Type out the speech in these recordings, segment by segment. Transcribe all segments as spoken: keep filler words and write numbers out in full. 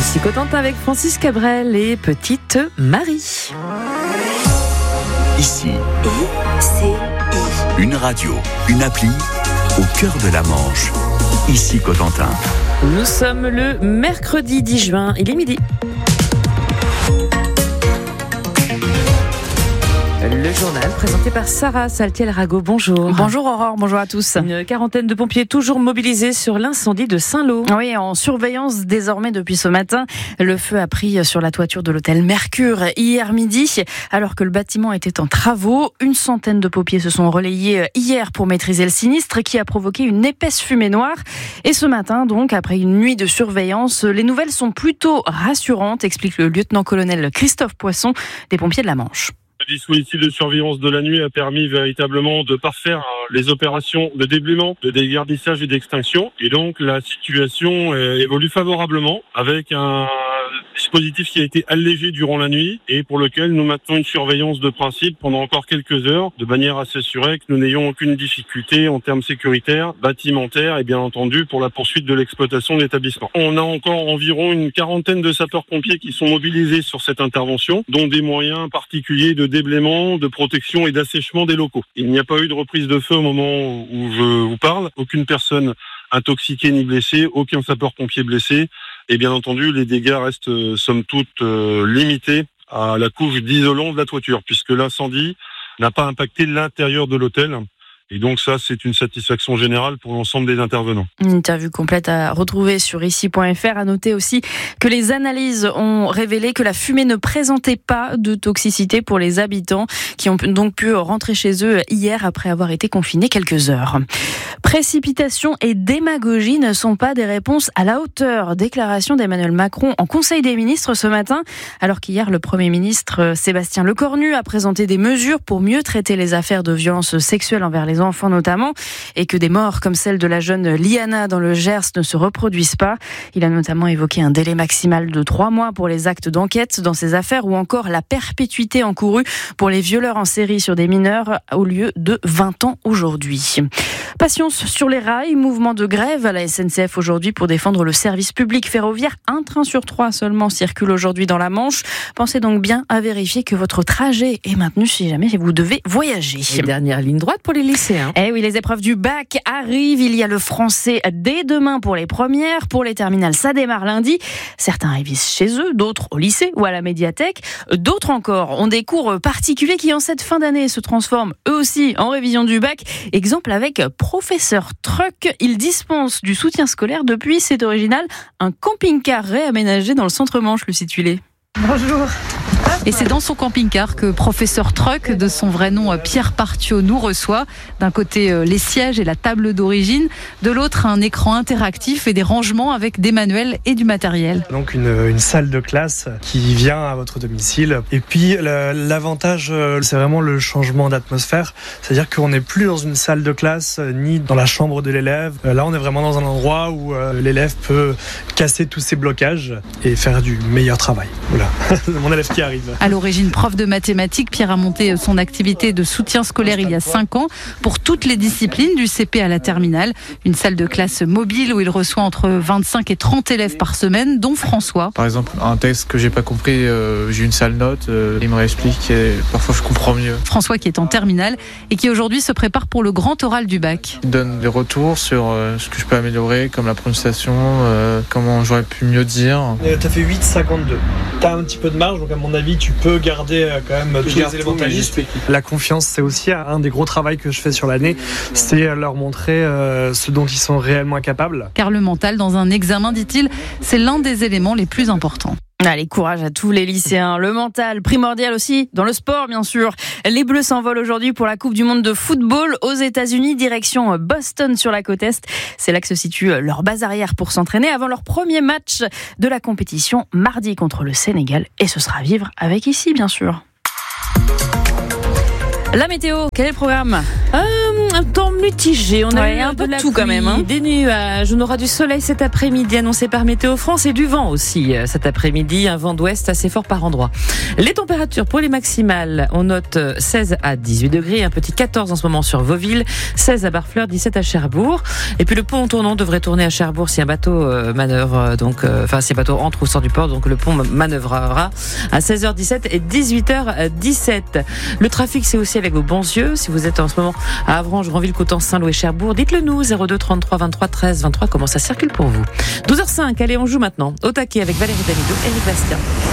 Ici Cotentin avec Francis Cabrel et petite Marie. Ici, I C I. une radio, une appli au cœur de la Manche. Ici Cotentin. Nous sommes le mercredi dix juin, il est midi. Le journal présenté par Sarah Saltiel-Rago. Bonjour. Bonjour Aurore, bonjour à tous. Une quarantaine de pompiers toujours mobilisés sur l'incendie de Saint-Lô. Oui, en surveillance désormais depuis ce matin. Le feu a pris sur la toiture de l'hôtel Mercure hier midi, alors que le bâtiment était en travaux. Une centaine de pompiers se sont relayés hier pour maîtriser le sinistre qui a provoqué une épaisse fumée noire. Et ce matin, donc, après une nuit de surveillance, les nouvelles sont plutôt rassurantes, explique le lieutenant-colonel Christophe Poisson des pompiers de la Manche. Le dispositif de surveillance de la nuit a permis véritablement de parfaire les opérations de déblaiement, de dégardissage et d'extinction. Et donc la situation évolue favorablement avec un dispositif qui a été allégé durant la nuit et pour lequel nous maintenons une surveillance de principe pendant encore quelques heures, de manière à s'assurer que nous n'ayons aucune difficulté en termes sécuritaires, bâtimentaires et bien entendu pour la poursuite de l'exploitation de l'établissement. On a encore environ une quarantaine de sapeurs-pompiers qui sont mobilisés sur cette intervention, dont des moyens particuliers de déblaiement, de protection et d'assèchement des locaux. Il n'y a pas eu de reprise de feu au moment où je vous parle, aucune personne intoxiquée ni blessée, aucun sapeur-pompier blessé. Et bien entendu, les dégâts restent, euh, somme toute, euh, limités à la couche d'isolant de la toiture, puisque l'incendie n'a pas impacté l'intérieur de l'hôtel. Et donc ça, c'est une satisfaction générale pour l'ensemble des intervenants. Une interview complète à retrouver sur ici point f r. À noter aussi que les analyses ont révélé que la fumée ne présentait pas de toxicité pour les habitants qui ont donc pu rentrer chez eux hier après avoir été confinés quelques heures. Précipitation et démagogie ne sont pas des réponses à la hauteur. Déclaration d'Emmanuel Macron en Conseil des ministres ce matin, alors qu'hier le Premier ministre Sébastien Lecornu a présenté des mesures pour mieux traiter les affaires de violences sexuelles envers les enfants notamment, et que des morts comme celle de la jeune Liana dans le Gers ne se reproduisent pas. Il a notamment évoqué un délai maximal de trois mois pour les actes d'enquête dans ces affaires ou encore la perpétuité encourue pour les violeurs en série sur des mineurs au lieu de vingt ans aujourd'hui. Patience sur les rails, mouvement de grève à la S N C F aujourd'hui pour défendre le service public ferroviaire. Un train sur trois seulement circule aujourd'hui dans la Manche. Pensez donc bien à vérifier que votre trajet est maintenu si jamais vous devez voyager. Et dernière ligne droite pour les lycéens. Eh oui, les épreuves du bac arrivent. Il y a le français dès demain pour les premières. Pour les terminales, ça démarre lundi. Certains révisent chez eux, d'autres au lycée ou à la médiathèque. D'autres encore ont des cours particuliers qui, en cette fin d'année, se transforment eux aussi en révision du bac. Exemple avec Professeur Truck. Il dispense du soutien scolaire depuis, c'est original, un camping-car réaménagé dans le centre Manche, le situé. Bonjour. Et c'est dans son camping-car que Professeur Truck, de son vrai nom Pierre Partiot, nous reçoit. D'un côté, les sièges et la table d'origine. De l'autre, un écran interactif et des rangements avec des manuels et du matériel. Donc une, une salle de classe qui vient à votre domicile. Et puis l'avantage, c'est vraiment le changement d'atmosphère. C'est-à-dire qu'on n'est plus dans une salle de classe ni dans la chambre de l'élève. Là, on est vraiment dans un endroit où l'élève peut casser tous ses blocages et faire du meilleur travail. Voilà, mon élève qui arrive. À l'origine prof de mathématiques, Pierre a monté son activité de soutien scolaire il y a cinq ans pour toutes les disciplines du C P à la terminale. Une salle de classe mobile où il reçoit entre vingt-cinq et trente élèves par semaine, dont François. Par exemple, un texte que j'ai pas compris, euh, j'ai une sale note, euh, il me réexplique et parfois je comprends mieux. François qui est en terminale et qui aujourd'hui se prépare pour le grand oral du bac. Il donne des retours sur euh, ce que je peux améliorer, comme la prononciation, euh, comment j'aurais pu mieux dire. Euh, t'as fait huit cinquante-deux. T'as un petit peu de marge, donc à mon avis, tu peux garder quand même tous les éléments de ta liste. La confiance, c'est aussi un des gros travaux que je fais sur l'année, c'est leur montrer euh, ce dont ils sont réellement capables. Car le mental, dans un examen, dit-il, c'est l'un des éléments les plus importants. Allez, courage à tous les lycéens. Le mental, primordial aussi dans le sport, bien sûr. Les Bleus s'envolent aujourd'hui pour la Coupe du Monde de football aux États-Unis, direction Boston sur la côte Est. C'est là que se situe leur base arrière pour s'entraîner avant leur premier match de la compétition mardi contre le Sénégal. Et ce sera à vivre avec ici, bien sûr. La météo, quel est le programme ? Euh, un temps mitigé. On a Ouais, eu un de peu de la tout quand pluie, même, hein. des nuages. On aura du soleil cet après-midi annoncé par Météo France et du vent aussi euh, cet après-midi. Un vent d'ouest assez fort par endroit. Les températures pour les maximales, on note seize à dix-huit degrés, un petit quatorze en ce moment sur Vauville, seize à Barfleur, dix-sept à Cherbourg. Et puis le pont tournant devrait tourner à Cherbourg si un bateau euh, manœuvre, donc, euh, enfin si un bateau entre ou sort du port, donc le pont manœuvrera à seize heures dix-sept et dix-huit heures dix-sept. Le trafic, c'est aussi avec vos bons yeux. Si vous êtes en ce moment à Avranches, Granville, Coutances, Saint-Lô et Cherbourg, dites-le nous, zéro deux trente-trois vingt-trois treize vingt-trois, comment ça circule pour vous. douze heures cinq, allez, on joue maintenant. Au taquet avec Valérie Damido, Éric Bastien.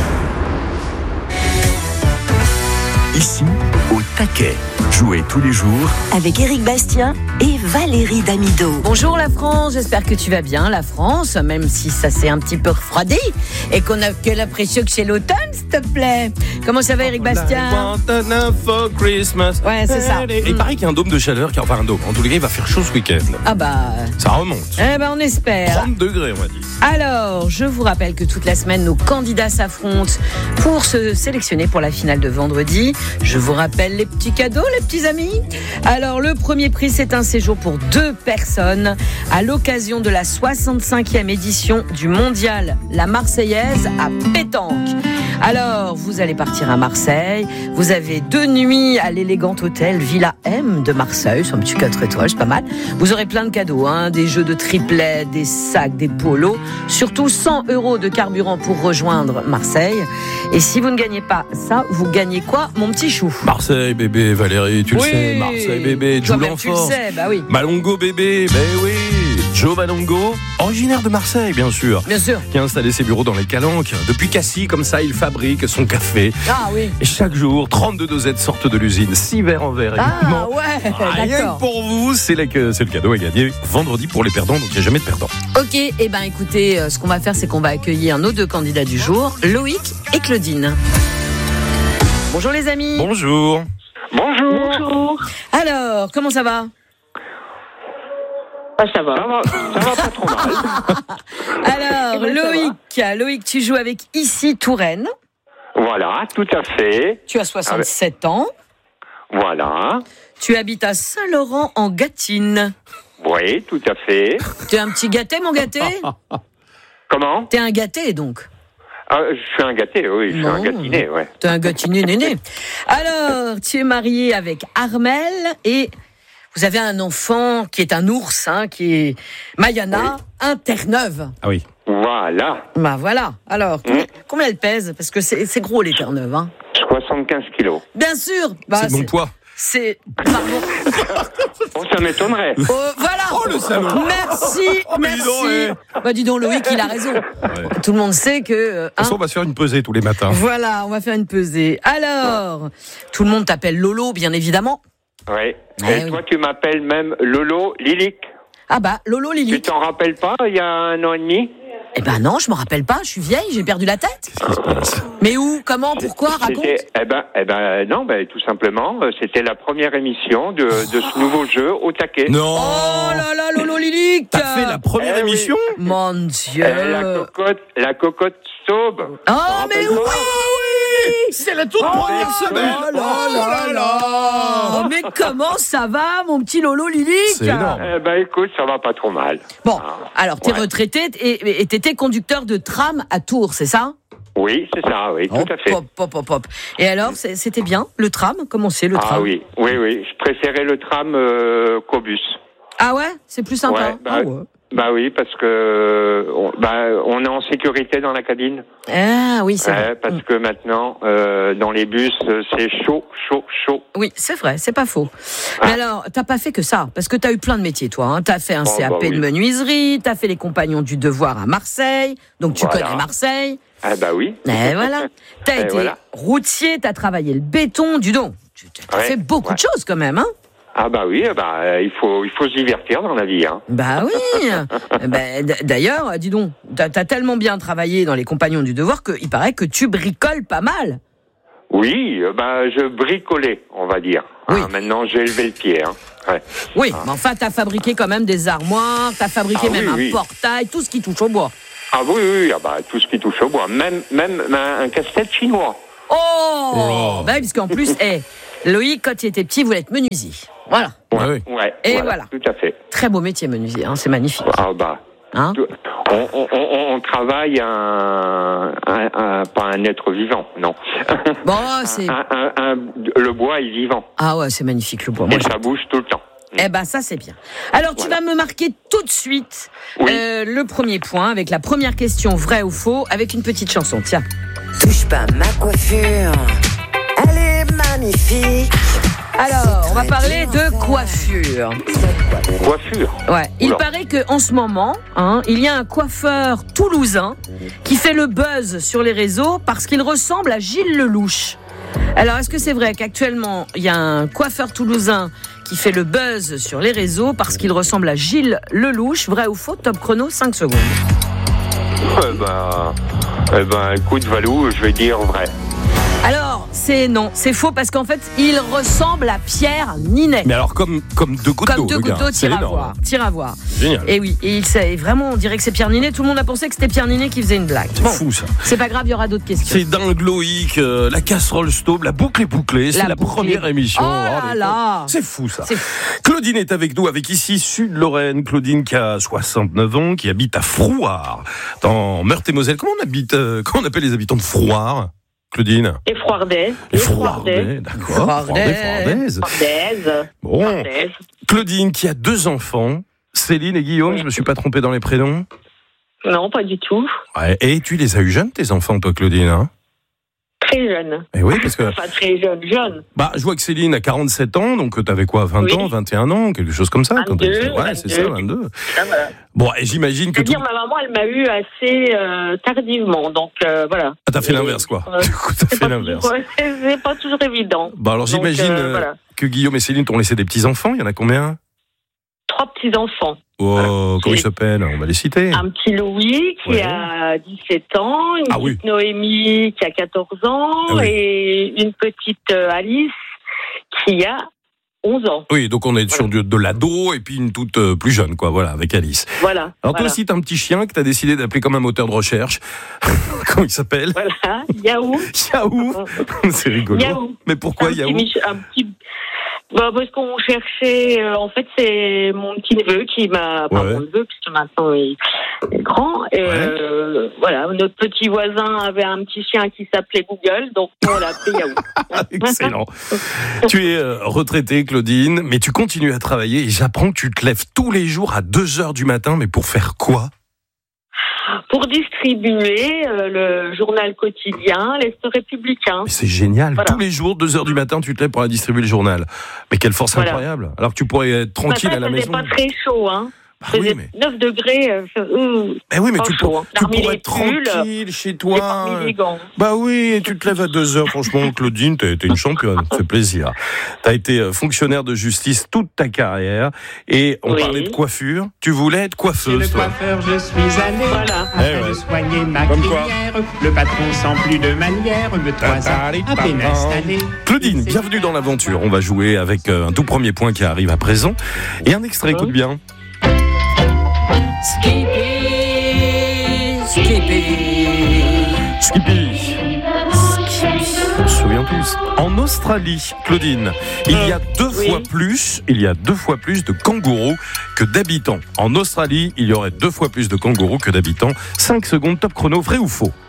Ici, au taquet. Jouez tous les jours Avec Éric Bastien et Valérie Damido. Bonjour la France, j'espère que tu vas bien la France, même si ça s'est un petit peu refroidi et qu'on a que l'impression que c'est l'automne, s'il te plaît. Comment ça va Éric Bastien? For Christmas. Ouais, c'est ça. Et il paraît qu'il y a un dôme de chaleur, qui, enfin un dôme, en tous les cas il va faire chaud ce week-end. Ah bah... Ça remonte. Eh ben on espère. trente degrés on va dire. Alors, je vous rappelle que toute la semaine, nos candidats s'affrontent pour se sélectionner pour la finale de vendredi. Je vous rappelle les petits cadeaux, les petits amis. Alors, le premier prix, c'est un séjour pour deux personnes à l'occasion de la soixante-cinquième édition du Mondial La Marseillaise à Pétanque. Alors, vous allez partir à Marseille. Vous avez deux nuits à l'élégant hôtel Villa M de Marseille. C'est un petit quatre étoiles, c'est pas mal. Vous aurez plein de cadeaux, hein, des jeux de triplet, des sacs, des polos. Surtout cent euros de carburant pour rejoindre Marseille. Et si vous ne gagnez pas ça, vous gagnez quoi, mon petit chou? Marseille bébé, Valérie, tu oui. le sais. Marseille bébé, Joe Toi-même, tu le Lanfort. sais, bah oui. Malongo bébé, ben oui. Joe Malongo, originaire de Marseille bien sûr. Bien sûr. Qui a installé ses bureaux dans les Calanques. Depuis Cassis, comme ça, il fabrique son café. Ah oui. Et chaque jour, trente-deux dosettes sortent de l'usine. six verres en verre Ah également. ouais, Rien d'accord. que pour vous, c'est le, c'est le cadeau à gagner vendredi pour les perdants, donc il n'y a jamais de perdant. Ok, et eh ben écoutez, euh, ce qu'on va faire, c'est qu'on va accueillir nos deux candidats du jour, Loïc et Claudine. Bonjour les amis. Bonjour. Bonjour. Bonjour. Alors, comment ça va? Ah, ça va. Ça va, ça va pas trop mal. Alors, Eh ben, ça Loïc, Loïc, tu joues avec Ici Touraine. Voilà, tout à fait. Tu as soixante-sept ans. Voilà. Tu habites à Saint-Laurent en Gâtine. Oui, tout à fait. T'es un petit gâté, mon gâté? Comment? T'es un gâté, donc. Ah, je suis un gâté, oui, je suis Non. un gâtiné, ouais. T'es un gâtiné néné. Alors, tu es marié avec Armel et vous avez un enfant qui est un ours, hein, qui est Mayana, un Terre-Neuve. Ah oui. Voilà. Bah voilà. Alors, combien, Mm. combien elle pèse? Parce que c'est, c'est gros les Terre-Neuves, hein. soixante-quinze kilos. Bien sûr. Bah, c'est mon poids. C'est. Pardon. Oh, ça m'étonnerait. Oh, voilà. Oh, le salaud. Merci, Oh, mais dis merci. donc, ouais. Bah dis donc, Loïc, il a raison. Ouais. Tout le monde sait que. euh, De toute façon, hein, on va se faire une pesée tous les matins. voilà, on va faire une pesée. Alors, tout le monde t'appelle Lolo, bien évidemment. Oui. Ah, Et oui. toi, tu m'appelles même Lolo Lilic. Ah bah, Lolo Tu Lily. t'en rappelles pas, il y a un an et demi? Eh ben non, je me rappelle pas, je suis vieille, j'ai perdu la tête. Qu'est-ce qui se passe? Mais où, comment, pourquoi, raconte. C'était, eh ben, eh ben, non, ben, tout simplement, euh, c'était la première émission de, de ce nouveau jeu au taquet. Non. Oh là là, Lolo Lily. T'as fait la première Eh oui. émission? Mon Dieu. Euh, la cocotte, la cocotte Staube. Oh, mais oui. C'est la toute première semaine. Oh là là là. Oh, mais comment ça va, mon petit Lolo Lily? C'est énorme. Eh ben, écoute, ça va pas trop mal. Bon, Ah, alors t'es ouais. retraité et et t'étais conducteur de tram à Tours, c'est ça? Oui, c'est ça, oui, tout Hop, à fait. hop, hop, hop, hop. Et alors, c'est- c'était bien, le tram? Comment c'est, le Ah tram? oui, oui, oui. Je préférais le tram euh, qu'au bus. Ah ouais? C'est plus sympa? Ouais, bah, Ah ouais. Bah oui, parce que on, bah, on est en sécurité dans la cabine. Ah oui, c'est Ouais, vrai. parce que maintenant, euh, dans les bus, euh, c'est chaud, chaud, chaud. Oui, c'est vrai, c'est pas faux. Mais alors, t'as pas fait que ça, parce que t'as eu plein de métiers, toi. Hein. T'as fait un Oh, C A P bah de oui. menuiserie, t'as fait les Compagnons du Devoir à Marseille, donc tu Voilà. connais Marseille. Ah bah oui. Et voilà. T'as Et été voilà. routier, t'as travaillé le béton, du don. Tu as Ouais, fait beaucoup ouais. de choses quand même, hein? Ah bah oui, eh bah, euh, il faut, il faut se divertir dans la vie, hein. Bah oui. bah, d- d'ailleurs, dis donc, t'as, t'as tellement bien travaillé dans les Compagnons du Devoir qu'il paraît que tu bricoles pas mal. Oui, euh, bah, je bricolais, on va dire. Oui. Hein, maintenant, j'ai levé le pied, hein. Ouais. Oui, mais enfin, t'as fabriqué quand même des armoires, t'as fabriqué Ah même oui, un oui. portail, tout ce qui touche au bois. Ah oui, oui, oui, ah bah, tout ce qui touche au bois, même, même un, un casse-tête chinois. Oh, Oh. bah oui, parce qu'en plus, eh, Loïc, quand il était petit, voulait être menuisier. Voilà. Ouais, ouais. Et voilà, voilà. Tout à fait. Très beau métier, menuisier. Hein, c'est magnifique. Ah bah. Hein on, on, on, on travaille un, un, un, pas un être vivant, non. Bon, c'est. Un, un, un, le bois est vivant. Ah ouais, c'est magnifique le bois. Moi, Et ça bouge tout le temps. Eh ben ça c'est bien. Alors tu Voilà. vas me marquer tout de suite Oui. euh, le premier point avec la première question vrai ou faux avec une petite chanson. Tiens. Touche pas ma coiffure, elle est magnifique. Alors on va très parler bien de fait. coiffure. Coiffure. Ouais. Il Oula. paraît que en ce moment, hein, il y a un coiffeur toulousain qui fait le buzz sur les réseaux parce qu'il ressemble à Gilles Lelouch. Alors est-ce que c'est vrai qu'actuellement il y a un coiffeur toulousain qui fait le buzz sur les réseaux parce qu'il ressemble à Gilles Lelouch? Vrai ou faux? Top chrono, cinq secondes. Eh ben, eh ben, écoute, Valou, je vais dire vrai. Alors, c'est non, c'est faux parce qu'en fait, il ressemble à Pierre Ninet. Mais alors, comme, comme deux gouttes Comme d'eau, deux le gouttes gars. d'eau, C'est tire à énorme. voir. Tire à voir. Génial. Et oui, et il sait, vraiment, on dirait que c'est Pierre Ninet. Tout le monde a pensé que c'était Pierre Ninet qui faisait une blague. C'est Bon, fou, ça. c'est pas grave, il y aura d'autres questions. C'est dingue, Loïc. euh, la casserole stauve, la boucle est bouclée. C'est La la, boucle première est- émission. Oh là mais là. C'est fou, ça. C'est Claudine est avec nous, avec ici Sud-Lorraine. Claudine qui a soixante-neuf ans, qui habite à Frouard, dans Meurthe-et-Moselle. Comment on habite, euh, comment on appelle les habitants de Frouard, Claudine? Et Frouardais. Les Frouardais, d'accord. Frouardais. Frouardaises. Frouardaise. Bon. Frouardaise. Claudine qui a deux enfants, Céline et Guillaume. Je me suis pas trompé dans les prénoms. Non, pas du tout. Ouais. Et tu les as eu jeunes, tes enfants, toi, Claudine, hein? Très jeune. Eh oui, parce que Enfin, très jeune, jeune. bah, je vois que Céline a quarante-sept ans, donc t'avais quoi, vingt Oui. ans, vingt et un ans, quelque chose comme ça quand vingt-deux, t'as- Ouais, c'est ça, vingt-deux. vingt-deux. Ah, voilà. Bon, et j'imagine que tout... C'est-à-dire, ma maman, elle m'a eu assez euh, tardivement. Donc, euh, voilà. Ah, t'as fait l'inverse, quoi. Euh, Du coup, t'as C'est fait pas, l'inverse. toujours, c'est pas toujours évident. Bah alors Donc, j'imagine euh, euh, voilà. que Guillaume et Céline t'ont laissé des petits-enfants, il y en a combien? Trois petits-enfants. Oh, Voilà. comment ils J'ai- s'appellent? On va les citer. Un petit Louis qui Ouais. a dix-sept ans, une Ah oui. petite Noémie qui a quatorze ans Ah oui. et une petite euh, Alice qui a onze ans. Oui, donc on est sur de, de l'ado et puis une toute euh, plus jeune, quoi, voilà, avec Alice. Voilà. Alors voilà. toi aussi, t'as un petit chien que t'as décidé d'appeler comme un moteur de recherche. Comment il s'appelle? Voilà, Yahoo. Yahoo. C'est rigolo. Yahoo. Mais pourquoi un Yahoo? petit, Mich- un petit... Bah, parce qu'on cherchait, euh, en fait, c'est mon petit neveu qui m'a, enfin Ouais. mon neveu, puisque maintenant il est grand. Et, euh, voilà, notre petit voisin avait un petit chien qui s'appelait Google, donc on l'a appelé Yahoo. Excellent. Tu es euh, retraitée, Claudine, mais tu continues à travailler et j'apprends que tu te lèves tous les jours à deux heures du matin, mais pour faire quoi? Pour distribuer euh, le journal quotidien, l'Est républicain. Mais c'est génial. Voilà. Tous les jours, deux heures du matin, tu te lèves pour aller distribuer le journal. Mais quelle force Voilà. incroyable. Alors que tu pourrais être tranquille Ce à la matin, maison. il faisait pas très chaud, hein. Bah Il faisait oui, mais... neuf degrés. Euh, euh, Eh oui, mais pas tu, chaud, pour- hein. tu Parmi pourrais les être pulls, tranquille chez j'ai toi. parmi les gants. Bah oui, tu te lèves à deux heures. Franchement, Claudine, t'es, t'es une championne. Ça fait plaisir. T'as été euh, fonctionnaire de justice toute ta carrière. Et on Oui. parlait de coiffure. Tu voulais être coiffeuse, toi. coiffeur, je suis allé. Voilà. Eh Afin ouais. de soigner ma Comme quoi. crinière. Le patron sans plus de manière me toisa à peine installé. Claudine, bienvenue dans l'aventure. On va jouer avec euh, un tout premier point qui arrive à présent. Et un extrait, écoute bien. Skippy, Skippy. Skippy. On se souvient tous. En Australie, Claudine, il y a deux Oui. fois plus, il y a deux fois plus de kangourous que d'habitants. En Australie, il y aurait deux fois plus de kangourous que d'habitants. cinq secondes, top chrono, vrai ou faux?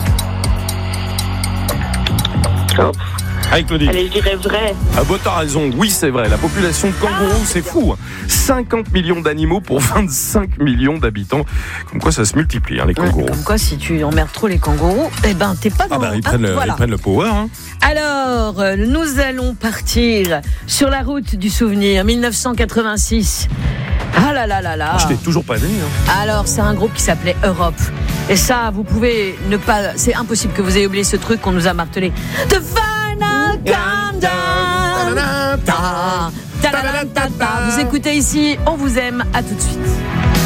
Oh. Allez, Claudine. Allez, je dirais vrai. Ah bah t'as raison, oui c'est vrai, la population de kangourous c'est fou, cinquante millions d'animaux pour vingt-cinq millions d'habitants, comme quoi ça se multiplie hein, les Ouais, kangourous. comme quoi, si tu emmerdes trop les kangourous, eh ben, t'es pas dans... Ah bah ils Hop, prennent le, voilà. ils prennent le power hein. Alors, euh, nous allons partir sur la route du souvenir, dix-neuf cent quatre-vingt-six. Ah là là là là. Je t'ai toujours pas né hein. Alors, c'est un groupe qui s'appelait Europe. Et ça, vous pouvez ne pas... C'est impossible que vous ayez oublié ce truc qu'on nous a martelé. The Final Countdown. Ta- ta- ta- ta- ta- ta. Vous écoutez ici, on vous aime, à tout de suite.